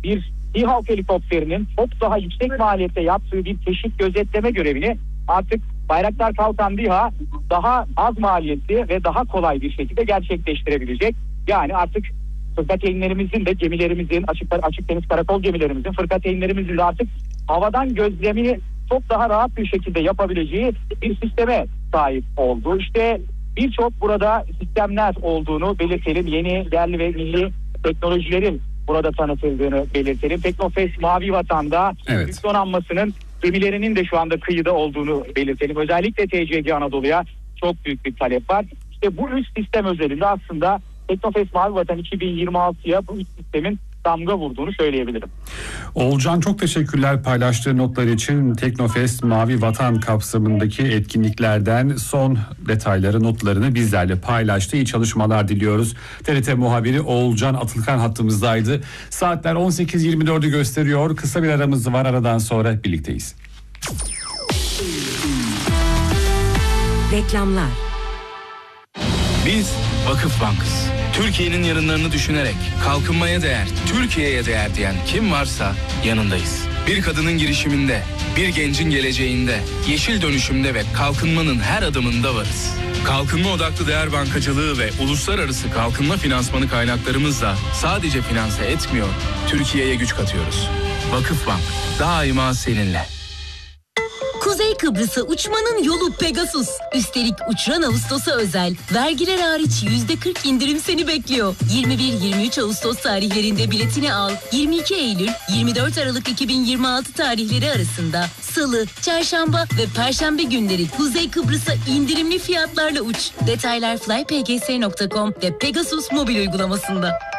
bir İHA helikopterinin çok daha yüksek maliyette yaptığı bir keşif gözetleme görevini artık Bayraktar Kalkan İHA daha az maliyetli ve daha kolay bir şekilde gerçekleştirebilecek. Yani artık fırkateynlerimizin de gemilerimizin, açık deniz karakol gemilerimizin, fırkateynlerimizin de artık havadan gözlemini çok daha rahat bir şekilde yapabileceği bir sisteme sahip oldu. İşte birçok burada sistemler olduğunu belirtelim. Yeni yerli ve milli teknolojilerin burada tanıtıldığını belirtelim. Teknofest Mavi Vatan'da Türk donanmasının gemilerinin de şu anda kıyıda olduğunu belirtelim. Özellikle TCG Anadolu'ya çok büyük bir talep var. İşte bu üç sistem özelinde aslında Teknofest Mavi Vatan 2026'ya bu üç sistemin damga vurduğunu söyleyebilirim. Oğulcan, çok teşekkürler paylaştığı notlar için. Teknofest Mavi Vatan kapsamındaki etkinliklerden son detayları, notlarını bizlerle paylaştı. İyi çalışmalar diliyoruz. TRT muhabiri Oğulcan Atılkan hattımızdaydı. Saatler 18.24'ü gösteriyor. Kısa bir aramız var. Aradan sonra birlikteyiz. Reklamlar. Biz Vakıf Bank'ız. Türkiye'nin yarınlarını düşünerek kalkınmaya değer, Türkiye'ye değer diyen kim varsa yanındayız. Bir kadının girişiminde, bir gencin geleceğinde, yeşil dönüşümde ve kalkınmanın her adımında varız. Kalkınma odaklı değer bankacılığı ve uluslararası kalkınma finansmanı kaynaklarımızla sadece finanse etmiyor, Türkiye'ye güç katıyoruz. Vakıf Bank, daima seninle. Kuzey Kıbrıs'a uçmanın yolu Pegasus. Üstelik uçuran Ağustos'a özel, vergiler hariç %40 indirim seni bekliyor. 21-23 Ağustos tarihlerinde biletini al. 22 Eylül-24 Aralık 2026 tarihleri arasında Salı, Çarşamba ve Perşembe günleri Kuzey Kıbrıs'a indirimli fiyatlarla uç. Detaylar flypgs.com ve Pegasus mobil uygulamasında.